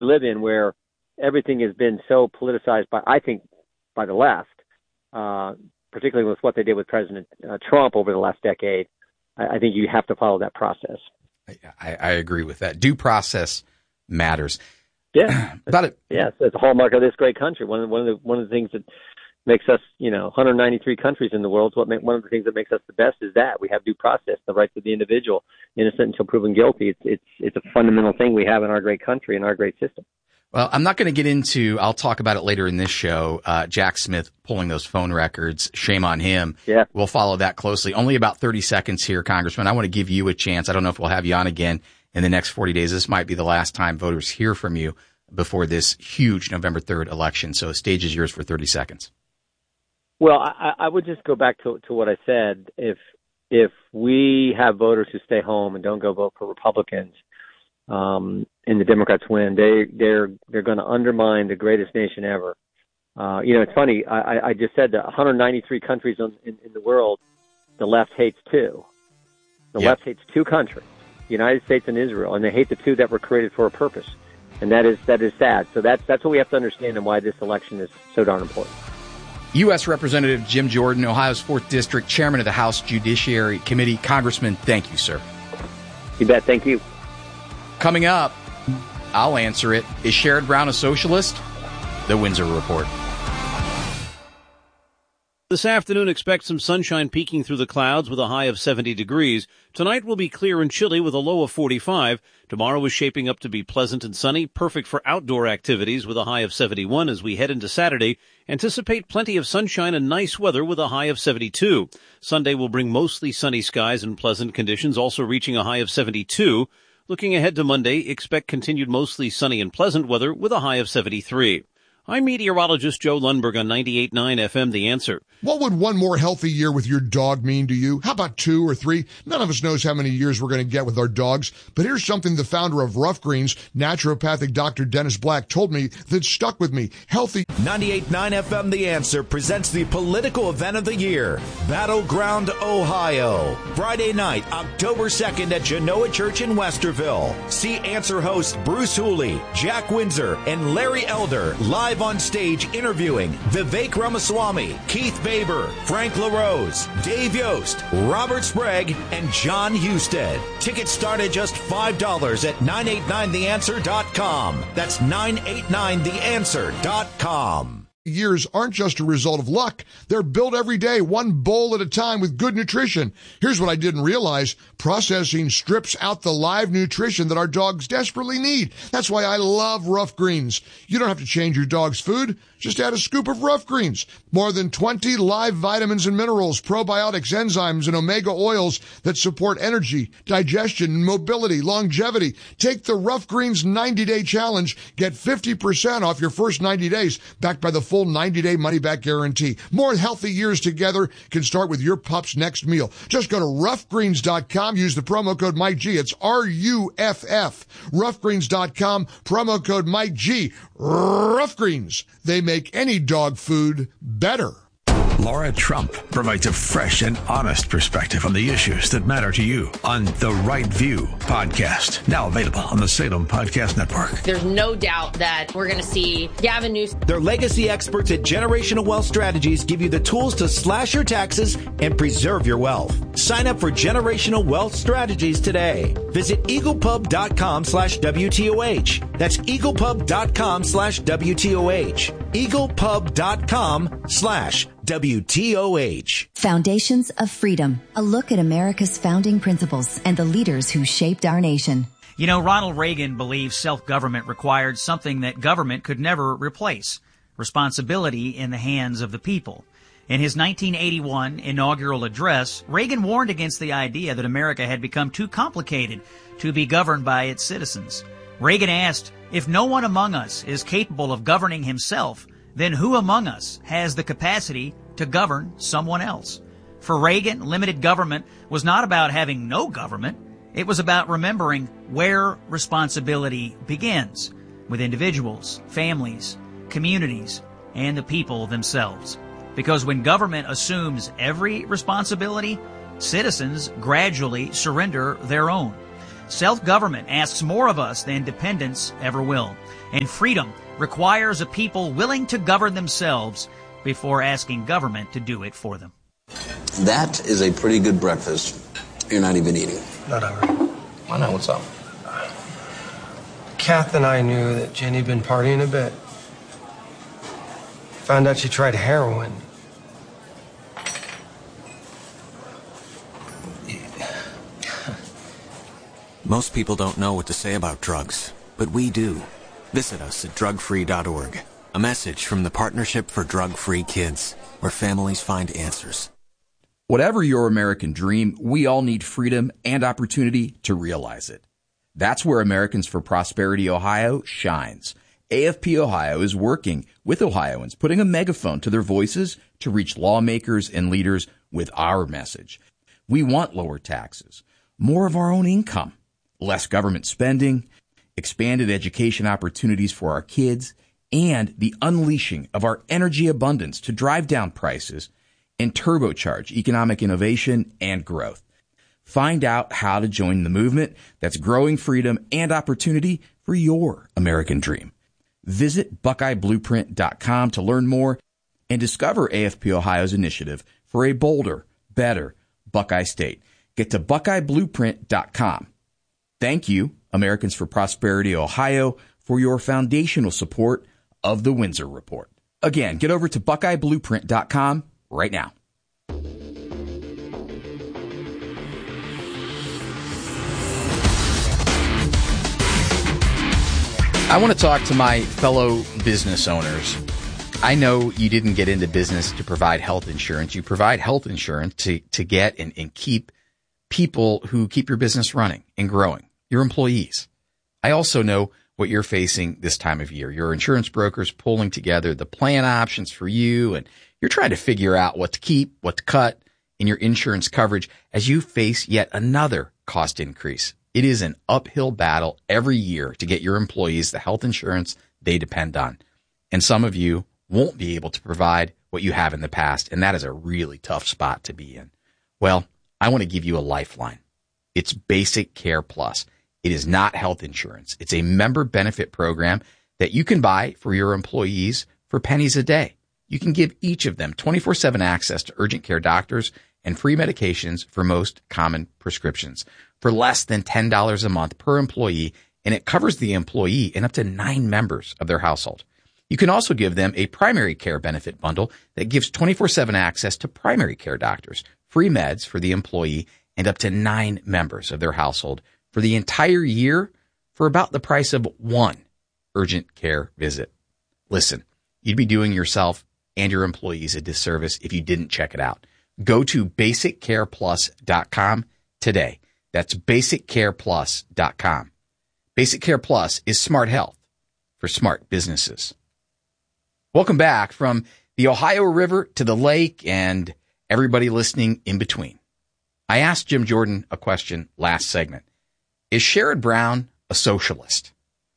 live in, where everything has been so politicized by the left, particularly with what they did with President Trump over the last decade. I think you have to follow that process. I agree with that. Due process matters. Yeah, about it. Yeah, it's a hallmark of this great country. One of the things that makes us, 193 countries in the world. One of the things that makes us the best is that we have due process, the rights of the individual, innocent until proven guilty. It's a fundamental thing we have in our great country and our great system. Well, I'm not going to get into, I'll talk about it later in this show, Jack Smith pulling those phone records. Shame on him. Yeah. We'll follow that closely. Only about 30 seconds here, Congressman. I want to give you a chance. I don't know if we'll have you on again in the next 40 days. This might be the last time voters hear from you before this huge November 3rd election. So the stage is yours for 30 seconds. Well, I would just go back to what I said. If we have voters who stay home and don't go vote for Republicans, and the Democrats win, they're going to undermine the greatest nation ever. It's funny. I just said that 193 countries in the world, the left hates two. The left hates two countries, the United States and Israel, and they hate the two that were created for a purpose. And that is sad. So that's what we have to understand, and why this election is so darn important. U.S. Representative Jim Jordan, Ohio's 4th District, Chairman of the House Judiciary Committee. Congressman, thank you, sir. You bet. Thank you. Coming up, I'll answer it. Is Sherrod Brown a socialist? The Windsor Report. This afternoon, expect some sunshine peeking through the clouds with a high of 70 degrees. Tonight will be clear and chilly with a low of 45. Tomorrow is shaping up to be pleasant and sunny, perfect for outdoor activities with a high of 71 as we head into Saturday. Anticipate plenty of sunshine and nice weather with a high of 72. Sunday will bring mostly sunny skies and pleasant conditions, also reaching a high of 72. Looking ahead to Monday, expect continued mostly sunny and pleasant weather with a high of 73. I'm meteorologist Joe Lundberg on 98.9 FM, The Answer. What would one more healthy year with your dog mean to you? How about 2 or 3? None of us knows how many years we're going to get with our dogs. But here's something the founder of Rough Greens, naturopathic Dr. Dennis Black, told me that stuck with me. Healthy. 98.9 FM, The Answer presents the political event of the year, Battleground, Ohio. Friday night, October 2nd at Genoa Church in Westerville. See Answer host Bruce Hooley, Jack Windsor, and Larry Elder live on stage interviewing Vivek Ramaswamy, Keith Baber, Frank LaRose, Dave Yost, Robert Sprague, and John Husted. Tickets start at just $5 at 989theanswer.com. That's 989theanswer.com. Years aren't just a result of luck. They're built every day, one bowl at a time with good nutrition. Here's what I didn't realize. Processing strips out the live nutrition that our dogs desperately need. That's why I love Rough Greens. You don't have to change your dog's food. Just add a scoop of Rough Greens. More than 20 live vitamins and minerals, probiotics, enzymes, and omega oils that support energy, digestion, mobility, longevity. Take the Rough Greens 90-day challenge. Get 50% off your first 90 days, backed by the full 90-day money-back guarantee. More healthy years together can start with your pup's next meal. Just go to roughgreens.com. Use the promo code Mike G. It's RUFF. Roughgreens.com. Promo code Mike G. Rough Greens. They make any dog food better. Laura Trump provides a fresh and honest perspective on the issues that matter to you on The Right View podcast. Now available on the Salem Podcast Network. There's no doubt that we're going to see Gavin Newsom. Their legacy experts at Generational Wealth Strategies give you the tools to slash your taxes and preserve your wealth. Sign up for Generational Wealth Strategies today. Visit eaglepub.com/WTOH. That's eaglepub.com/WTOH. eaglepub.com/WTOH. Foundations of Freedom, a look at America's founding principles and the leaders who shaped our nation. You know, Ronald Reagan believed self-government required something that government could never replace: responsibility in the hands of the people. In his 1981 inaugural address, Reagan warned against the idea that America had become too complicated to be governed by its citizens. Reagan asked, if no one among us is capable of governing himself, then who among us has the capacity to govern someone else? For Reagan, limited government was not about having no government. It was about remembering where responsibility begins, with individuals, families, communities, and the people themselves. Because when government assumes every responsibility, citizens gradually surrender their own. Self-government asks more of us than dependence ever will. And freedom requires a people willing to govern themselves before asking government to do it for them. That is a pretty good breakfast. You're not even eating. Not hungry. Why not? What's up? Kath and I knew that Jenny'd been partying a bit. Found out she tried heroin. Most people don't know what to say about drugs, but we do. Visit us at drugfree.org. A message from the Partnership for Drug-Free Kids, where families find answers. Whatever your American dream, we all need freedom and opportunity to realize it. That's where Americans for Prosperity Ohio shines. AFP Ohio is working with Ohioans, putting a megaphone to their voices to reach lawmakers and leaders with our message. We want lower taxes, more of our own income, less government spending, expanded education opportunities for our kids, and the unleashing of our energy abundance to drive down prices and turbocharge economic innovation and growth. Find out how to join the movement that's growing freedom and opportunity for your American dream. Visit BuckeyeBlueprint.com to learn more and discover AFP Ohio's initiative for a bolder, better Buckeye State. Get to BuckeyeBlueprint.com. Thank you, Americans for Prosperity Ohio, for your foundational support of the Windsor Report. Again, get over to BuckeyeBlueprint.com right now. I want to talk to my fellow business owners. I know you didn't get into business to provide health insurance. You provide health insurance to get and keep people who keep your business running and growing, your employees. I also know what you're facing this time of year. Your insurance broker's pulling together the plan options for you, and you're trying to figure out what to keep, what to cut in your insurance coverage as you face yet another cost increase. It is an uphill battle every year to get your employees the health insurance they depend on. And some of you won't be able to provide what you have in the past, and that is a really tough spot to be in. Well, I want to give you a lifeline. It's Basic Care Plus. It is not health insurance. It's a member benefit program that you can buy for your employees for pennies a day. You can give each of them 24/7 access to urgent care doctors and free medications for most common prescriptions for less than $10 a month per employee, and it covers the employee and up to 9 members of their household. You can also give them a primary care benefit bundle that gives 24/7 access to primary care doctors, free meds for the employee, and up to 9 members of their household for the entire year for about the price of one urgent care visit. Listen, you'd be doing yourself and your employees a disservice if you didn't check it out. Go to BasicCarePlus.com today. That's BasicCarePlus.com. Basic Care Plus is smart health for smart businesses. Welcome back from the Ohio River to the lake and everybody listening in between. I asked Jim Jordan a question last segment. Is Sherrod Brown a socialist?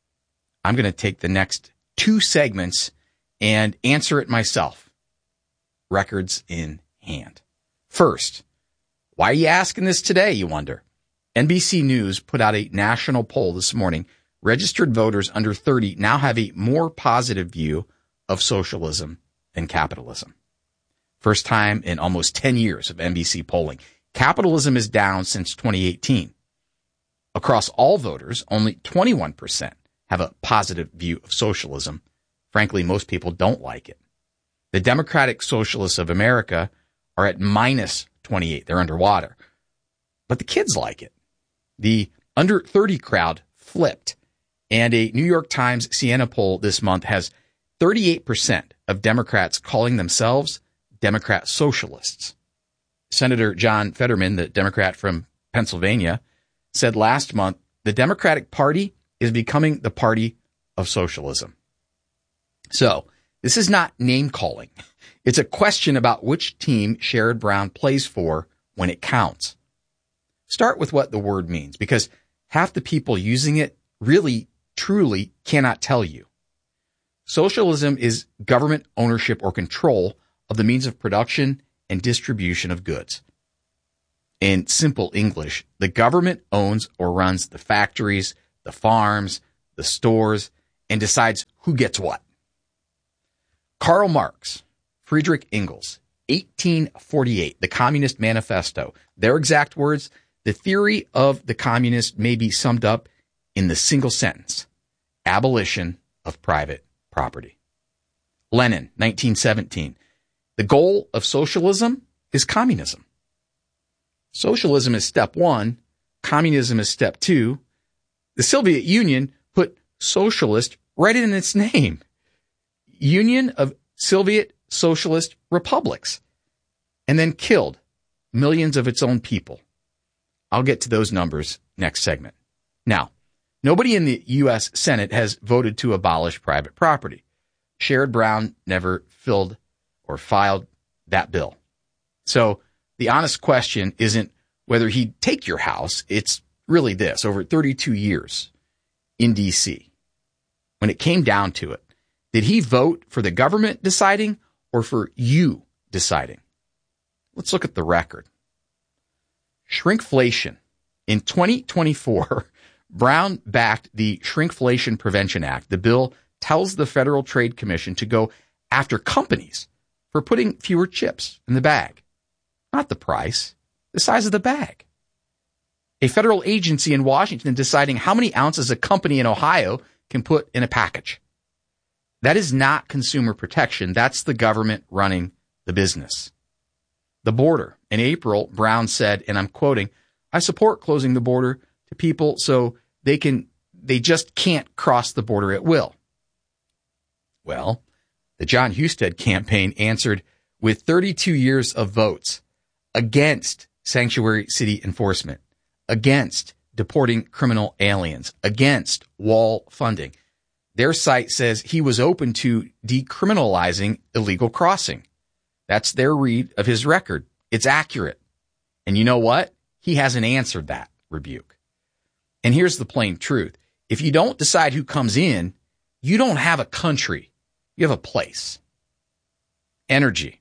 I'm going to take the next 2 segments and answer it myself. Records in hand. First, why are you asking this today, you wonder? NBC News put out a national poll this morning. Registered voters under 30 now have a more positive view of socialism than capitalism. First time in almost 10 years of NBC polling. Capitalism is down since 2018. Across all voters, only 21% have a positive view of socialism. Frankly, most people don't like it. The Democratic Socialists of America are at minus 28. They're underwater. But the kids like it. The under 30 crowd flipped. And a New York Times Siena poll this month has 38% of Democrats calling themselves Democrat socialists. Senator John Fetterman, the Democrat from Pennsylvania, said last month the Democratic Party is becoming the party of socialism. So this is not name calling. It's a question about which team Sherrod Brown plays for when it counts. Start with what the word means, because half the people using it really, truly cannot tell you. Socialism is government ownership or control of the means of production and distribution of goods. In simple English, the government owns or runs the factories, the farms, the stores, and decides who gets what. Karl Marx, Friedrich Engels, 1848, the Communist Manifesto. Their exact words, the theory of the communists may be summed up in the single sentence: abolition of private property. Lenin, 1917, the goal of socialism is communism. Socialism is step one, communism is step two. The Soviet Union put socialist right in its name. Union of Soviet Socialist Republics, and then killed millions of its own people. I'll get to those numbers next segment. Now, nobody in the U.S. Senate has voted to abolish private property. Sherrod Brown never filed that bill. So the honest question isn't whether he'd take your house. It's really this: over 32 years in D.C., when it came down to it, did he vote for the government deciding or for you deciding? Let's look at the record. Shrinkflation. In 2024, Brown backed the Shrinkflation Prevention Act. The bill tells the Federal Trade Commission to go after companies for putting fewer chips in the bag. Not the price, the size of the bag. A federal agency in Washington deciding how many ounces a company in Ohio can put in a package. That is not consumer protection. That's the government running the business. The border. In April, Brown said, and I'm quoting, "I support closing the border to people so they just can't cross the border at will." Well, the John Husted campaign answered with 32 years of votes against sanctuary city enforcement, against deporting criminal aliens, against wall funding. Their site says he was open to decriminalizing illegal crossing. That's their read of his record. It's accurate. And you know what? He hasn't answered that rebuke. And here's the plain truth. If you don't decide who comes in, you don't have a country. You have a place. Energy.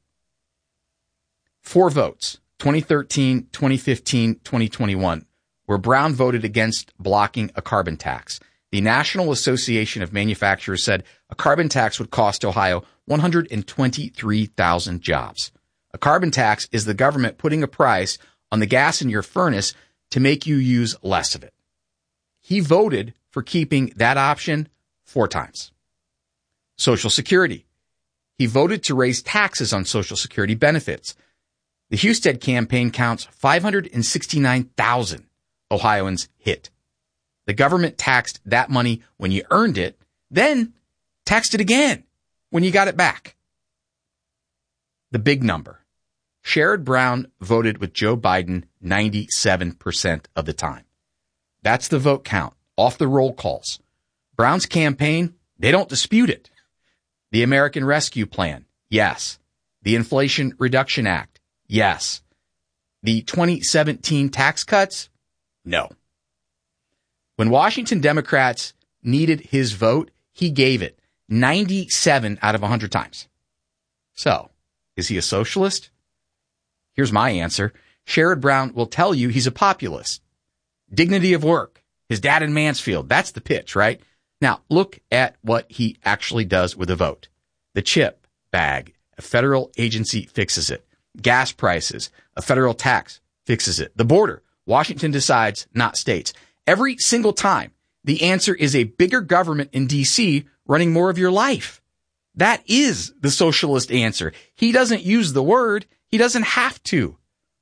4 votes, 2013, 2015, 2021, where Brown voted against blocking a carbon tax. The National Association of Manufacturers said a carbon tax would cost Ohio 123,000 jobs. A carbon tax is the government putting a price on the gas in your furnace to make you use less of it. He voted for keeping that option 4 times. Social Security. He voted to raise taxes on Social Security benefits. The Husted campaign counts 569,000 Ohioans hit. The government taxed that money when you earned it, then taxed it again when you got it back. The big number. Sherrod Brown voted with Joe Biden 97% of the time. That's the vote count off the roll calls. Brown's campaign, they don't dispute it. The American Rescue Plan, yes. The Inflation Reduction Act, yes. The 2017 tax cuts, no. When Washington Democrats needed his vote, he gave it 97 out of 100 times. So, is he a socialist? Here's my answer. Sherrod Brown will tell you he's a populist. Dignity of work. His dad in Mansfield. That's the pitch, right? Now, look at what he actually does with a vote. The chip bag. A federal agency fixes it. Gas prices. A federal tax fixes it. The border. Washington decides, not states. Every single time, the answer is a bigger government in D.C. running more of your life. That is the socialist answer. He doesn't use the word. He doesn't have to.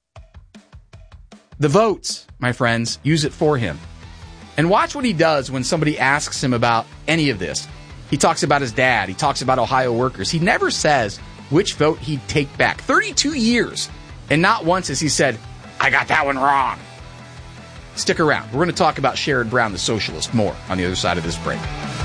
The votes, my friends, use it for him. And watch what he does when somebody asks him about any of this. He talks about his dad. He talks about Ohio workers. He never says which vote he'd take back. 32 years. And not once has he said, I got that one wrong. Stick around. We're going to talk about Sherrod Brown, the socialist, more on the other side of this break.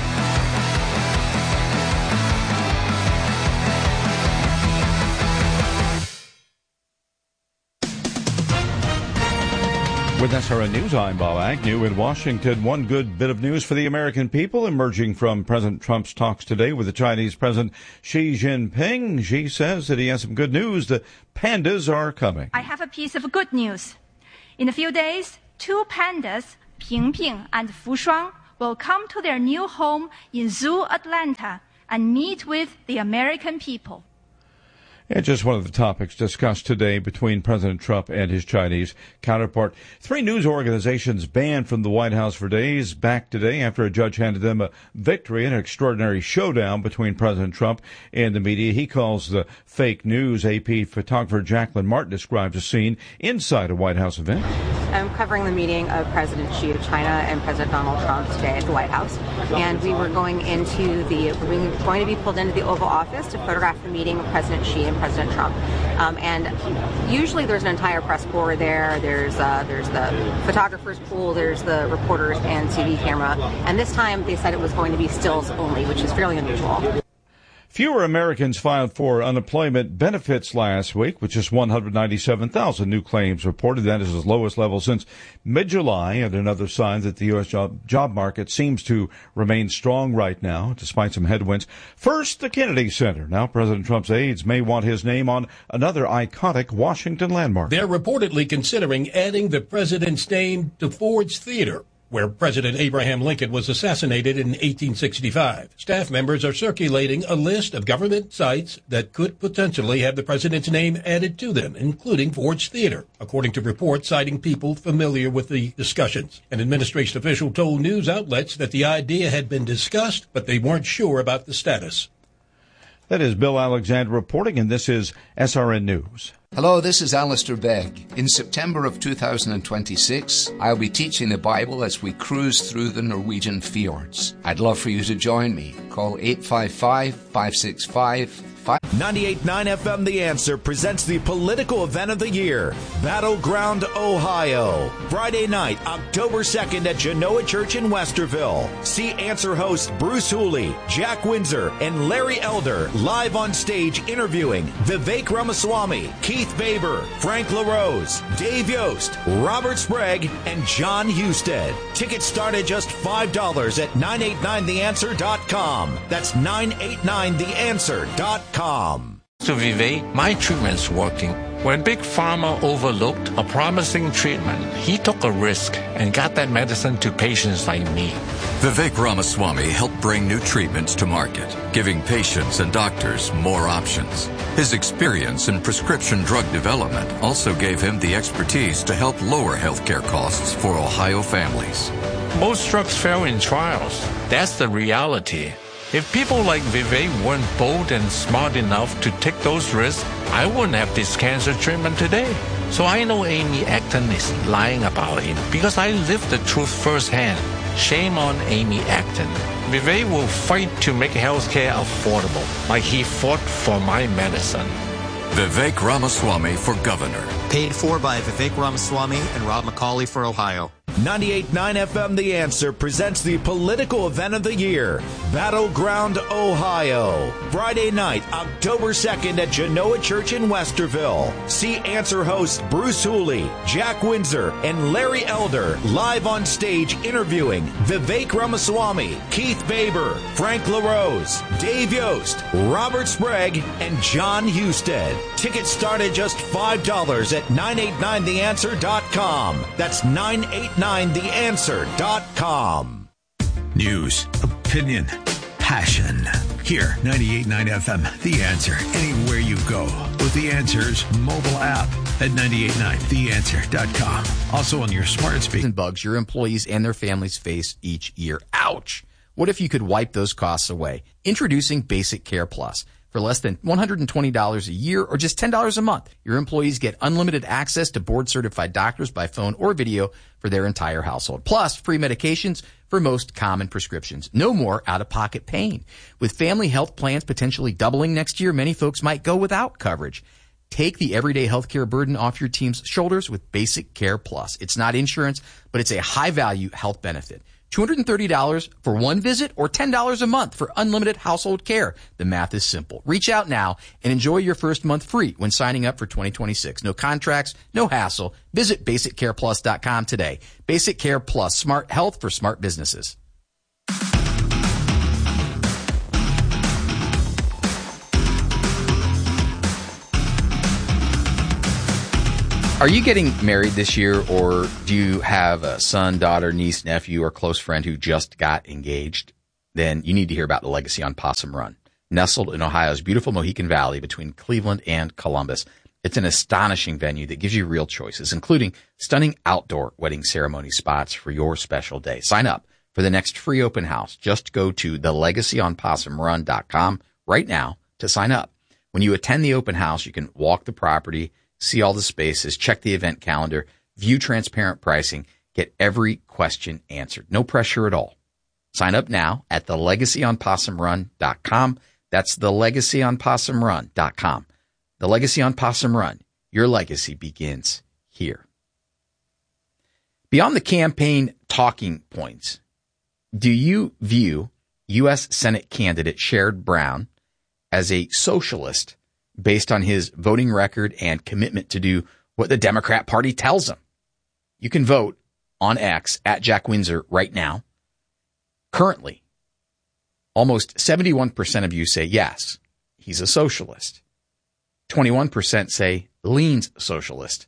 With SRN News, I'm Bob Agnew in Washington. One good bit of news for the American people emerging from President Trump's talks today with the Chinese President Xi Jinping. Xi says that he has some good news. The pandas are coming. I have a piece of good news. In a few days, two pandas, Ping Ping and Fu Shuang, will come to their new home in Zoo Atlanta and meet with the American people. And just one of the topics discussed today between President Trump and his Chinese counterpart. 3 news organizations banned from the White House for days back today after a judge handed them a victory in an extraordinary showdown between President Trump and the media. He calls the fake news. AP photographer Jacqueline Martin describes a scene inside a White House event. I'm covering the meeting of President Xi of China and President Donald Trump today at the White House. And we're going to be pulled into the Oval Office to photograph the meeting of President Xi and President Trump. And usually there's an entire press corps there. There's the photographer's pool, there's the reporters and TV camera. And this time they said it was going to be stills only, which is fairly unusual. Fewer Americans filed for unemployment benefits last week, with just 197,000 new claims reported. That is the lowest level since mid-July, and another sign that the U.S. job market seems to remain strong right now, despite some headwinds. First, the Kennedy Center. Now, President Trump's aides may want his name on another iconic Washington landmark. They're reportedly considering adding the president's name to Ford's Theater, where President Abraham Lincoln was assassinated in 1865. Staff members are circulating a list of government sites that could potentially have the president's name added to them, including Ford's Theater, according to reports citing people familiar with the discussions. An administration official told news outlets that the idea had been discussed, but they weren't sure about the status. That is Bill Alexander reporting, and this is SRN News. Hello, this is Alistair Begg. In September of 2026, I'll be teaching the Bible as we cruise through the Norwegian fjords. I'd love for you to join me. Call 855-565-5. 98.9 FM The Answer presents the political event of the year, Battleground, Ohio. Friday night, October 2nd at Genoa Church in Westerville. See Answer hosts Bruce Hooley, Jack Windsor, and Larry Elder live on stage interviewing Vivek Ramaswamy, Keith Baber, Frank LaRose, Dave Yost, Robert Sprague, and John Husted. Tickets start at just $5 at 989theanswer.com. That's 989theanswer.com. To Vivek, my treatment's working. When Big Pharma overlooked a promising treatment, he took a risk and got that medicine to patients like me. Vivek Ramaswamy helped bring new treatments to market, giving patients and doctors more options. His experience in prescription drug development also gave him the expertise to help lower healthcare costs for Ohio families. Most drugs fail in trials. That's the reality. If people like Vivek weren't bold and smart enough to take those risks, I wouldn't have this cancer treatment today. So I know Amy Acton is lying about it because I lived the truth firsthand. Shame on Amy Acton. Vivek will fight to make healthcare affordable, like he fought for my medicine. Vivek Ramaswamy for governor. Paid for by Vivek Ramaswamy and Rob McCauley for Ohio. 98.9 FM The Answer presents the political event of the year, Battleground, Ohio. Friday night, October 2nd at Genoa Church in Westerville. See Answer hosts Bruce Hooley, Jack Windsor, and Larry Elder live on stage interviewing Vivek Ramaswamy, Keith Baber, Frank LaRose, Dave Yost, Robert Sprague, and John Husted. Tickets start at just $5 at 989theanswer.com. That's 989theanswer.com. News, opinion, passion. Here, 98.9 FM, The Answer. Anywhere you go with The Answer's mobile app at 989theanswer.com. Also on your smart speaker. And bugs your employees and their families face each year. Ouch! What if you could wipe those costs away? Introducing Basic Care Plus. For less than $120 a year or just $10 a month, your employees get unlimited access to board-certified doctors by phone or video for their entire household. Plus, free medications for most common prescriptions. No more out-of-pocket pain. With family health plans potentially doubling next year, many folks might go without coverage. Take the everyday healthcare burden off your team's shoulders with Basic Care Plus. It's not insurance, but it's a high-value health benefit. $230 for one visit or $10 a month for unlimited household care. The math is simple. Reach out now and enjoy your first month free when signing up for 2026. No contracts, no hassle. Visit BasicCarePlus.com today. Basic Care Plus, smart health for smart businesses. Are you getting married this year, or do you have a son, daughter, niece, nephew, or close friend who just got engaged? Then you need to hear about the Legacy on Possum Run. Nestled in Ohio's beautiful Mohican Valley between Cleveland and Columbus, it's an astonishing venue that gives you real choices, including stunning outdoor wedding ceremony spots for your special day. Sign up for the next free open house. Just go to thelegacyon.possumrun.com right now to sign up. When you attend the open house, you can walk the property, see all the spaces, check the event calendar, view transparent pricing, get every question answered. No pressure at all. Sign up now at thelegacyon.possumrun.com. That's thelegacyon.possumrun.com. The Legacy on Possum Run. Your legacy begins here. Beyond the campaign talking points, do you view U.S. Senate candidate Sherrod Brown as a socialist based on his voting record and commitment to do what the Democrat Party tells him? You can vote on X at Jack Windsor right now. Currently, almost 71% of you say yes, he's a socialist. 21% say leans socialist.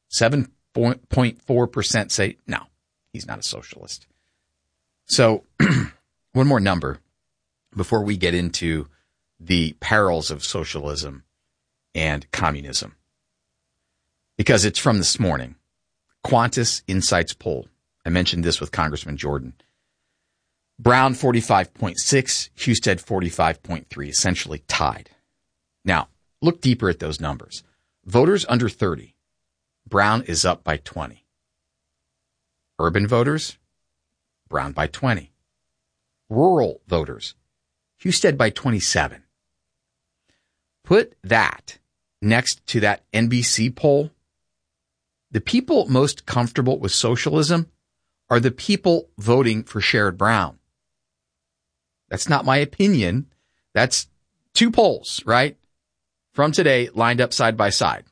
7.4% say no, he's not a socialist. So one more number before we get into the perils of socialism and communism, because it's from this morning. Qantas Insights poll. I mentioned this with Congressman Jordan. Brown 45.6, Husted 45.3, essentially tied. Now, look deeper at those numbers. Voters under 30, Brown is up by 20. Urban voters, Brown by 20. Rural voters, Husted by 27. Put that next to that NBC poll. The people most comfortable with socialism are the people voting for Sherrod Brown. That's not my opinion. That's two polls, right? From today, lined up side by side.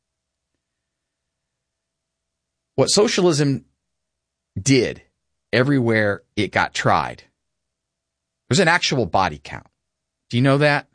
What socialism did everywhere it got tried, there's an actual body count. Do you know that?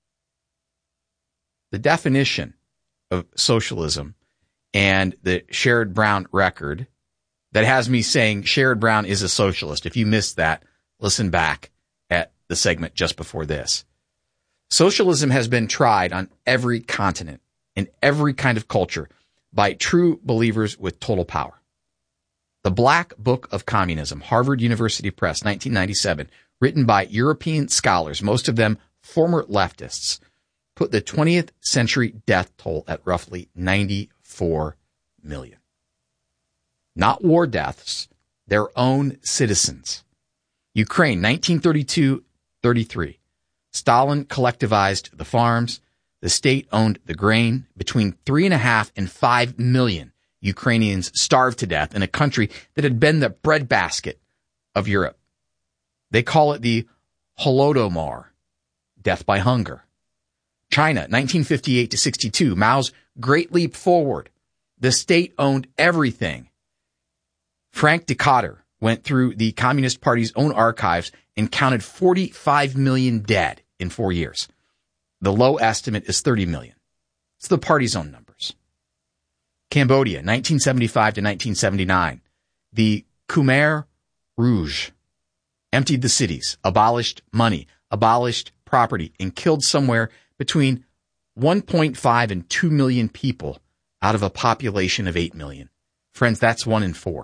The definition of socialism and the Sherrod Brown record that has me saying Sherrod Brown is a socialist. If you missed that, listen back at the segment just before this. Socialism has been tried on every continent, in every kind of culture, by true believers with total power. The Black Book of Communism, Harvard University Press, 1997, written by European scholars, most of them former leftists, put the 20th century death toll at roughly 94 million. Not war deaths, their own citizens. Ukraine, 1932-33. Stalin collectivized the farms. The state owned the grain. Between 3.5 and 5 million Ukrainians starved to death in a country that had been the breadbasket of Europe. They call it the Holodomor, death by hunger. China, 1958-62, Mao's Great Leap Forward. The state owned everything. Frank Decatur went through the Communist Party's own archives and counted 45 million dead in 4 years. The low estimate is 30 million. It's the party's own numbers. Cambodia, 1975-1979. The Khmer Rouge emptied the cities, abolished money, abolished property, and killed somewhere between 1.5 and 2 million people out of a population of 8 million. Friends, that's 1 in 4.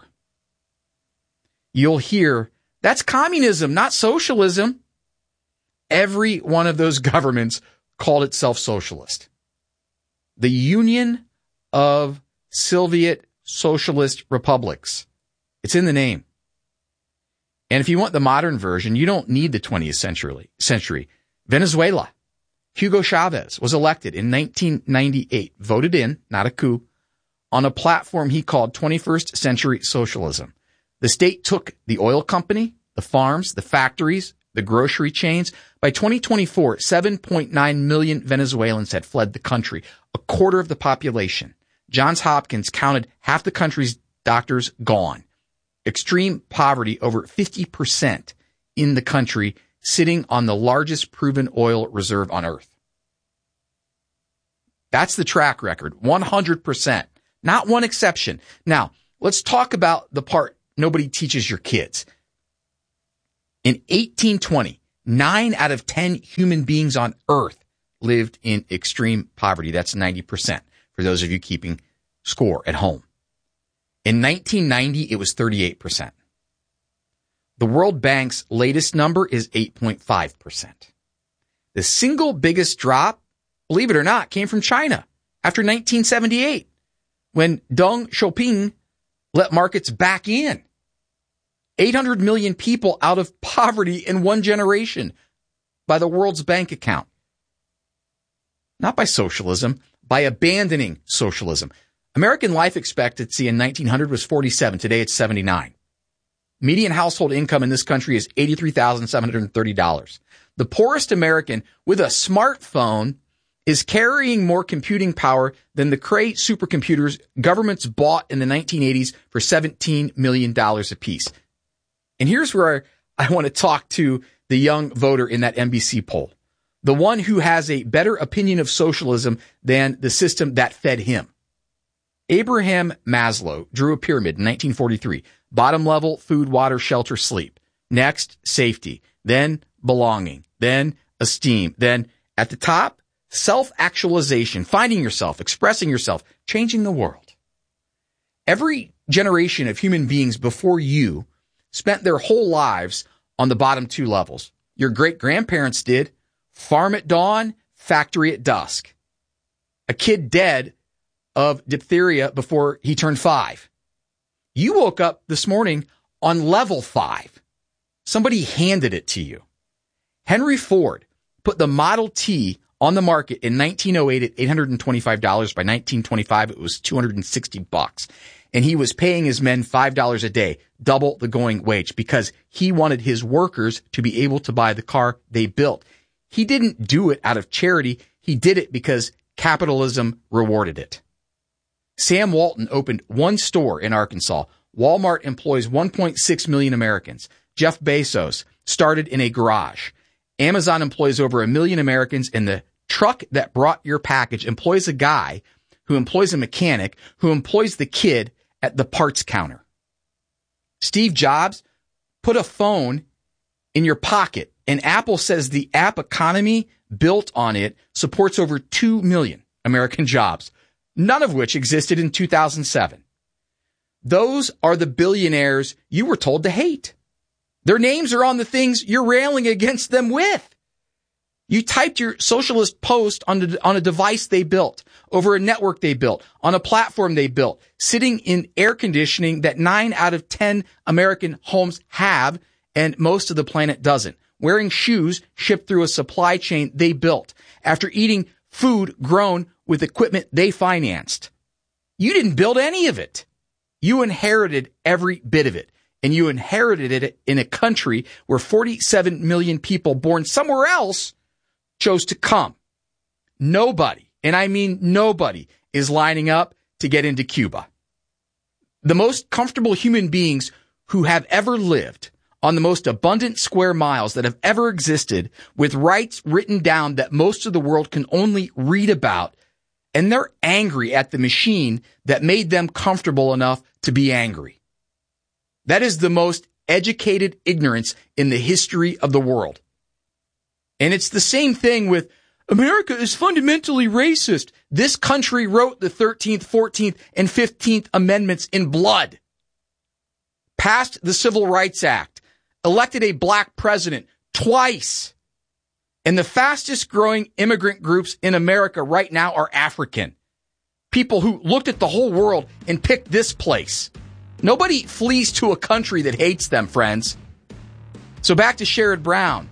You'll hear, that's communism, not socialism. Every one of those governments called itself socialist. The Union of Soviet Socialist Republics. It's in the name. And if you want the modern version, you don't need the 20th century. Venezuela. Hugo Chavez was elected in 1998, voted in, not a coup, on a platform he called 21st century socialism. The state took the oil company, the farms, the factories, the grocery chains. By 2024, 7.9 million Venezuelans had fled the country, a quarter of the population. Johns Hopkins counted half the country's doctors gone. Extreme poverty, over 50% in the country, sitting on the largest proven oil reserve on earth. That's the track record, 100%. Not one exception. Now, let's talk about the part nobody teaches your kids. In 1820, 9 out of 10 human beings on Earth lived in extreme poverty. That's 90% for those of you keeping score at home. In 1990, it was 38%. The World Bank's latest number is 8.5%. The single biggest drop, believe it or not, came from China after 1978, when Deng Xiaoping let markets back in. 800 million people out of poverty in one generation by the World's Bank account. Not by socialism, by abandoning socialism. American life expectancy in 1900 was 47. Today it's 79. Median household income in this country is $83,730. The poorest American with a smartphone is carrying more computing power than the Cray supercomputers governments bought in the 1980s for $17 million apiece. And here's where I want to talk to the young voter in that NBC poll, the one who has a better opinion of socialism than the system that fed him. Abraham Maslow drew a pyramid in 1943. Bottom level, food, water, shelter, sleep. Next, safety. Then belonging. Then esteem. Then at the top, self-actualization, finding yourself, expressing yourself, changing the world. Every generation of human beings before you spent their whole lives on the bottom two levels. Your great-grandparents did. Farm at dawn, factory at dusk. A kid dead of diphtheria before he turned 5. You woke up this morning on level 5. Somebody handed it to you. Henry Ford put the Model T on the market in 1908 at $825. By 1925, it was $260. And he was paying his men $5 a day, double the going wage, because he wanted his workers to be able to buy the car they built. He didn't do it out of charity. He did it because capitalism rewarded it. Sam Walton opened one store in Arkansas. Walmart employs 1.6 million Americans. Jeff Bezos started in a garage. Amazon employs over 1 million Americans, and the truck that brought your package employs a guy who employs a mechanic who employs the kid at the parts counter. Steve Jobs put a phone in your pocket, and Apple says the app economy built on it supports over 2 million American jobs, none of which existed in 2007. Those are the billionaires you were told to hate. Their names are on the things you're railing against them with. You typed your socialist post on a device they built, over a network they built, on a platform they built, sitting in air conditioning that 9 out of 10 American homes have, and most of the planet doesn't. Wearing shoes shipped through a supply chain they built, after eating food grown with equipment they financed. You didn't build any of it. You inherited every bit of it. And you inherited it in a country where 47 million people born somewhere else chose to come. Nobody, and I mean nobody, is lining up to get into Cuba. The most comfortable human beings who have ever lived on the most abundant square miles that have ever existed, with rights written down that most of the world can only read about, and they're angry at the machine that made them comfortable enough to be angry. That is the most educated ignorance in the history of the world. And it's the same thing with America is fundamentally racist. This country wrote the 13th, 14th, and 15th Amendments in blood, passed the Civil Rights Act, elected a black president twice. And the fastest growing immigrant groups in America right now are African. People who looked at the whole world and picked this place. Nobody flees to a country that hates them, friends. So back to Sherrod Brown.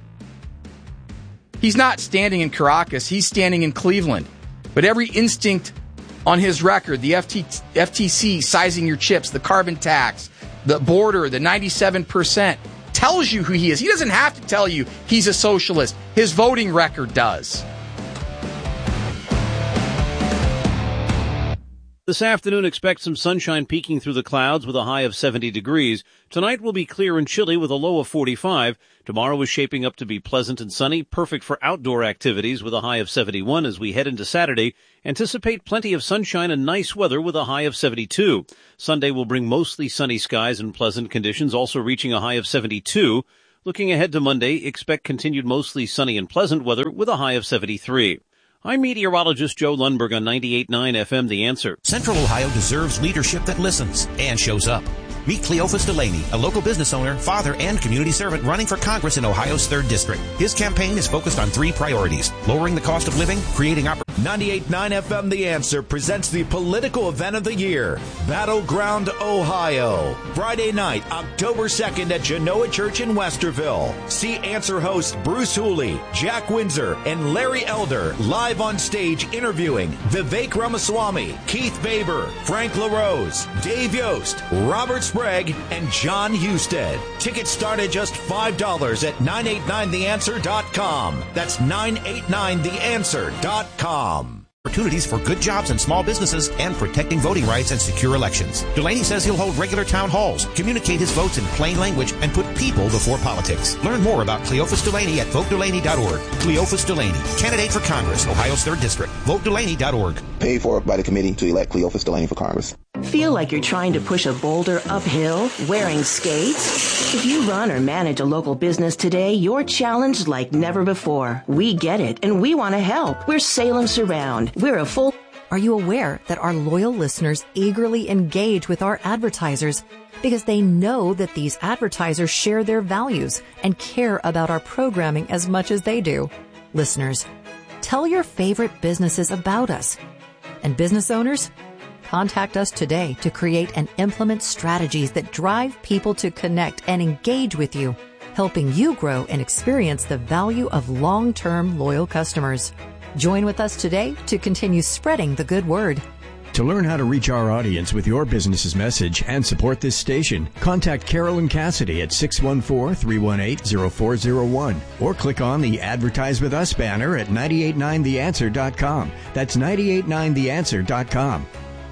He's not standing in Caracas. He's standing in Cleveland. But every instinct on his record, the FTC sizing your chips, the carbon tax, the border, the 97%, tells you who he is. He doesn't have to tell you he's a socialist. His voting record does. This afternoon, expect some sunshine peeking through the clouds with a high of 70 degrees. Tonight will be clear and chilly with a low of 45. Tomorrow is shaping up to be pleasant and sunny, perfect for outdoor activities with a high of 71 as we head into Saturday. Anticipate plenty of sunshine and nice weather with a high of 72. Sunday will bring mostly sunny skies and pleasant conditions, also reaching a high of 72. Looking ahead to Monday, expect continued mostly sunny and pleasant weather with a high of 73. I'm meteorologist Joe Lundberg on 98.9 FM, The Answer. Central Ohio deserves leadership that listens and shows up. Meet Cleophas Delaney, a local business owner, father, and community servant running for Congress in Ohio's 3rd District. His campaign is focused on 3 priorities: lowering the cost of living, creating opportunities. 98.9 FM The Answer presents the political event of the year, Battleground Ohio. Friday night, October 2nd at Genoa Church in Westerville. See Answer hosts Bruce Hooley, Jack Windsor, and Larry Elder live on stage interviewing Vivek Ramaswamy, Keith Baber, Frank LaRose, Dave Yost, Robert Sprague, and John Husted. Tickets start at just $5 at 989theanswer.com. That's 989theanswer.com. Opportunities for good jobs and small businesses and protecting voting rights and secure elections. Delaney says he'll hold regular town halls, communicate his votes in plain language, and put people before politics. Learn more about Cleophas Delaney at votedelaney.org. Cleophas Delaney, candidate for Congress, Ohio's 3rd District. VoteDelaney.org. Paid for by the committee to elect Cleophas Delaney for Congress. Feel like you're trying to push a boulder uphill wearing skates? If you run or manage a local business today, you're challenged like never before. We get it, and we want to help. We're Salem Surround. We're a full... Are you aware that our loyal listeners eagerly engage with our advertisers because they know that these advertisers share their values and care about our programming as much as they do? Listeners, tell your favorite businesses about us. And business owners, contact us today to create and implement strategies that drive people to connect and engage with you, helping you grow and experience the value of long-term loyal customers. Join with us today to continue spreading the good word. To learn how to reach our audience with your business's message and support this station, contact Carolyn Cassidy at 614-318-0401 or click on the Advertise With Us banner at 989theanswer.com. That's 989theanswer.com.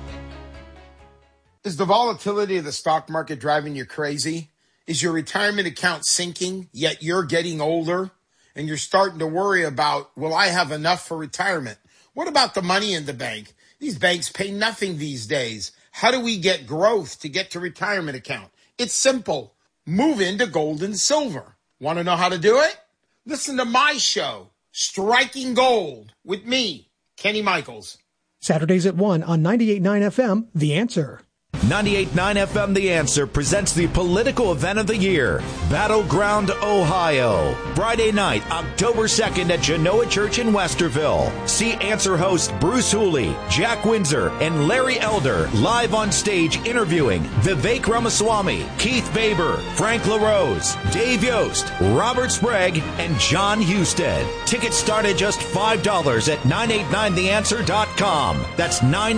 Is the volatility of the stock market driving you crazy? Is your retirement account sinking, yet you're getting older and you're starting to worry about, will I have enough for retirement? What about the money in the bank? These banks pay nothing these days. How do we get growth to get to retirement account? It's simple. Move into gold and silver. Want to know how to do it? Listen to my show, Striking Gold, with me, Kenny Michaels. Saturdays at 1 on 98.9 FM, The Answer. 98.9 FM The Answer presents the political event of the year, Battleground Ohio. Friday night, October 2nd at Genoa Church in Westerville. See Answer hosts Bruce Hooley, Jack Windsor, and Larry Elder live on stage interviewing Vivek Ramaswamy, Keith Baber, Frank LaRose, Dave Yost, Robert Sprague, and John Husted. Tickets start at just $5 at 989theanswer.com. That's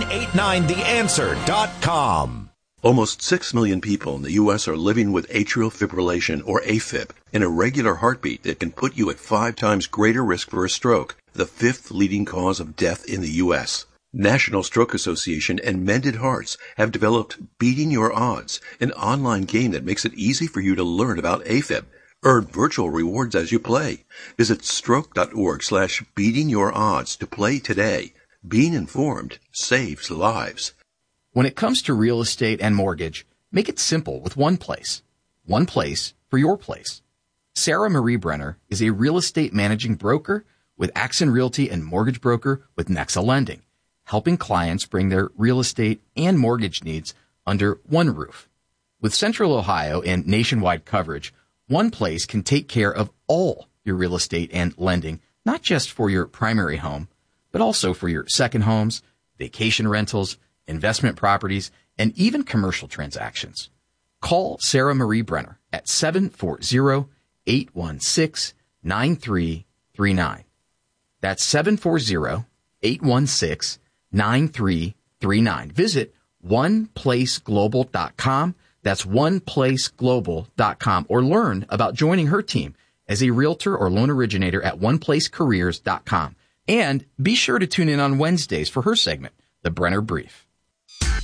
989theanswer.com. Almost 6 million people in the U.S. are living with atrial fibrillation, or AFib, an irregular heartbeat that can put you at 5 times greater risk for a stroke, the 5th leading cause of death in the U.S. National Stroke Association and Mended Hearts have developed Beating Your Odds, an online game that makes it easy for you to learn about AFib. Earn virtual rewards as you play. Visit stroke.org/beatingyourodds to play today. Being informed saves lives. When it comes to real estate and mortgage, make it simple with one place. One place for your place. Sarah Marie Brenner is a real estate managing broker with Axon Realty and mortgage broker with Nexa Lending, helping clients bring their real estate and mortgage needs under one roof. With Central Ohio and nationwide coverage, one place can take care of all your real estate and lending, not just for your primary home, but also for your second homes, vacation rentals, investment properties, and even commercial transactions. Call Sarah Marie Brenner at 740-816-9339. That's 740-816-9339. Visit oneplaceglobal.com. That's oneplaceglobal.com, or learn about joining her team as a realtor or loan originator at oneplacecareers.com. And be sure to tune in on Wednesdays for her segment, The Brenner Brief.